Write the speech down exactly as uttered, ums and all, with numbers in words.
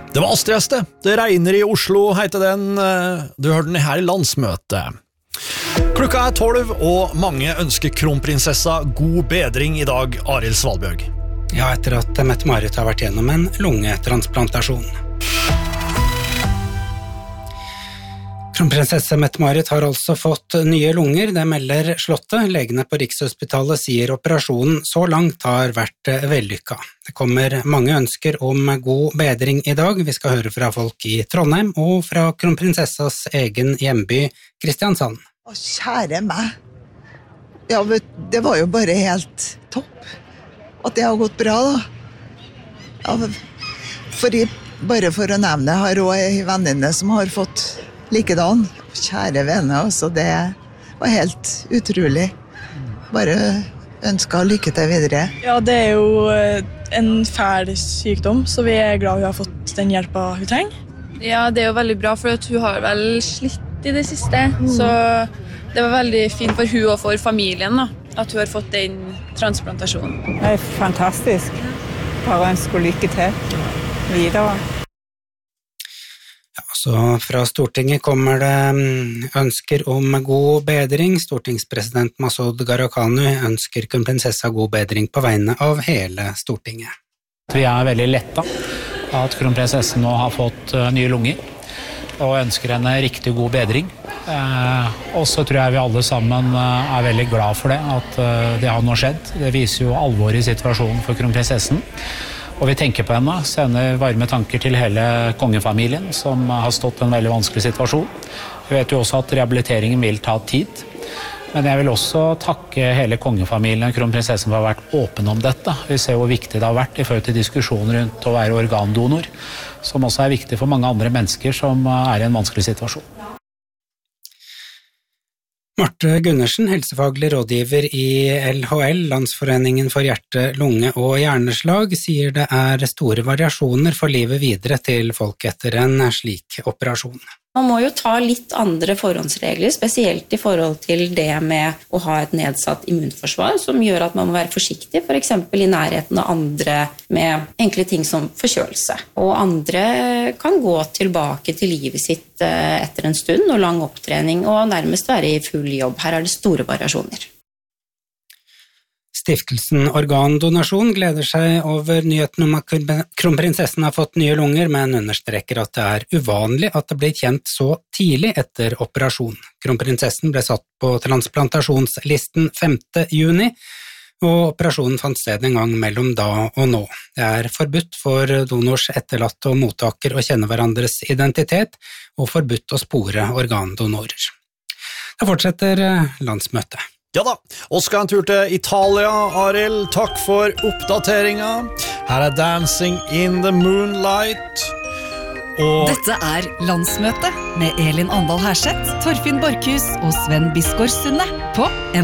Det var Astrid. Det regner i Oslo, heter den. Du hørte den her i landsmøtet. Klokka er tolv, og mange ønsker kronprinsessa god bedring i dag, Arild Svalbjørg. Ja, etter at Mette-Marit har vært gjennom en lungetransplantasjon. Kronprinsesse Mette-Marit har altså fått nye lunger, det melder Slottet. Legene på Rikshospitalet sier operasjonen så langt har vært vellykket. Det kommer mange ønsker om god bedring i dag. Vi skal høre fra folk i Trondheim og fra kronprinsessas egen hjemby, Kristiansand. Å, kjære meg. Ja, det var jo bare helt topp. At det har gått bra, da. Ja, for jeg, bare for å nevne, jeg har også en venninne som har fått likedan. Kjære vene, altså, det var helt utrolig. Bare ønsker lykke til videre. Ja, det er jo en fæl sykdom, så vi er glad hun har fått den hjelpa hun trenger. Ja, det er jo veldig bra, for hun har vel slitt i det siste, mm. så det var veldig fint for hun og for familien da, at hun har fått den transplantasjonen. Det er fantastisk. Bare ønsker lykke til videre. Ja, så fra Stortinget kommer det ønsker om god bedring. Stortingspresident Masud Gharahkhani ønsker kronprinsessa god bedring på vegne av hele Stortinget. Vi er veldig letta at kronprinsessen nå har fått nye lunger og ønsker henne riktig god bedring. Eh, og så tror jeg vi alle sammen er veldig glad for det, at det har nå skjedd. Det viser jo alvor i situasjonen for kronprinsessen. Og vi tenker på henne, sender varme tanker til hele kongefamilien, som har stått i en veldig vanskelig situasjon. Vi vet jo også at rehabiliteringen vil ta tid. Men jeg vil også takke hele kongefamilien og kronprinsessen for å ha vært åpen om dette. Vi ser hvor viktig det har vært i forhold til diskusjonen rundt å være organdonor, som også er viktig for mange andre mennesker som er i en vanskelig situasjon. Marte Gundersen, helsefaglig rådgiver i L H L, Landsforeningen for hjerte, lunge og hjerneslag, sier det er store variasjoner for livet videre til folk etter en slik operasjon. Man må jo ta litt andre forhåndsregler, spesielt i forhold til det med å ha et nedsatt immunforsvar, som gjør at man må være forsiktig, for eksempel i nærheten av andre med enkle ting som forkjølelse. Og andre kan gå tilbake til livet sitt etter en stund og lang opptrening, og nærmest være i full jobb. Her er det store variasjoner. Stiftelsen Organdonasjon gleder seg over nyheten om at kronprinsessen har fått nye lunger, men understreker at det er uvanlig at det blir kjent så tidlig etter operasjon. Kronprinsessen ble satt på transplantasjonslisten femte juni, og operasjonen fant sted en gang mellom da og nå. Det er forbudt for donors etterlatte og mottaker å kjenne hverandres identitet, og forbudt å spore organdonorer. Da fortsetter landsmøtet. Ja da, og skal en tur til Italia, Arild. Takk for oppdateringa. Her er Dancing in the Moonlight. Og dette er landsmøtet med Elin Andal Herseth, Torfinn Borkhus og Sven Biskår Sunde på